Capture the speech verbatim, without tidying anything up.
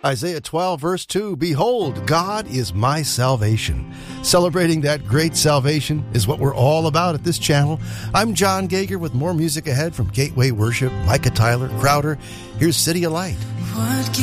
Isaiah twelve, verse two, behold, God is my salvation. Celebrating that great salvation is what we're all about at this channel. I'm John Gager with more music ahead from Gateway Worship, Micah Tyler, Crowder. Here's City of Light. What